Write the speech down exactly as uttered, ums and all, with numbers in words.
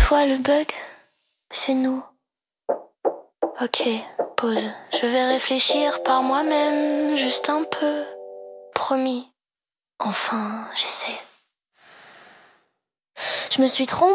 toi le bug, c'est nous. Ok, pause. Je vais réfléchir par moi-même, juste un peu. Promis. Enfin, j'essaie. Je me suis trompée.